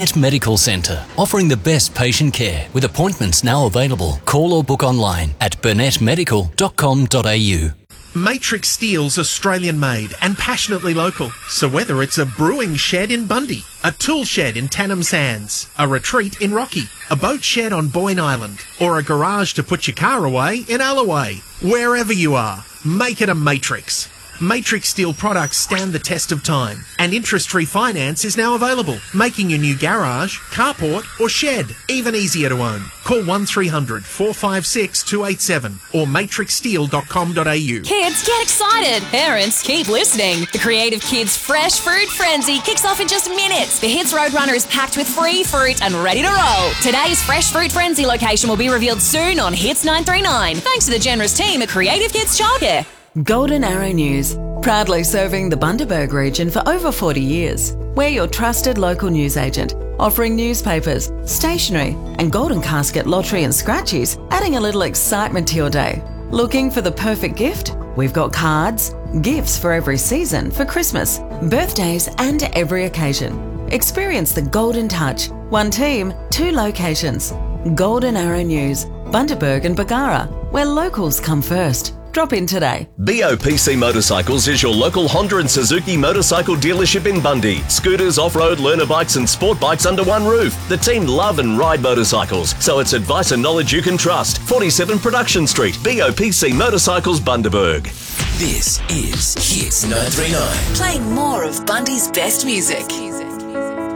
Burnett Medical Centre, offering the best patient care with appointments now available. Call or book online at burnettmedical.com.au. Matrix Steel's Australian made and passionately local. So whether it's a brewing shed in Bundy, a tool shed in Tannum Sands, a retreat in Rocky, a boat shed on Boyne Island, or a garage to put your car away in Alloway, wherever you are, make it a Matrix. Matrix Steel products stand the test of time, and interest-free finance is now available, making your new garage, carport or shed even easier to own. Call 1300 456 287 or matrixsteel.com.au. Kids, get excited! Parents, keep listening! The Creative Kids Fresh Fruit Frenzy kicks off in just minutes. The Hits Roadrunner is packed with free fruit and ready to roll. Today's Fresh Fruit Frenzy location will be revealed soon on Hits 939, thanks to the generous team at Creative Kids Childcare. Golden Arrow News, proudly serving the Bundaberg region for over 40 years. We're your trusted local news agent, offering newspapers, stationery and golden casket lottery and scratchies, adding a little excitement to your day. Looking for the perfect gift? We've got cards, gifts for every season, for Christmas, birthdays and every occasion. Experience the Golden Touch. One team, two locations. Golden Arrow News, Bundaberg and Bargara, where locals come first. Drop in today. BOPC Motorcycles is your local Honda and Suzuki motorcycle dealership in Bundy. Scooters, off-road, learner bikes and sport bikes under one roof. The team love and ride motorcycles, so it's advice and knowledge you can trust. 47 Production Street, BOPC Motorcycles, Bundaberg. This is Hits 939. Playing more of Bundy's best music.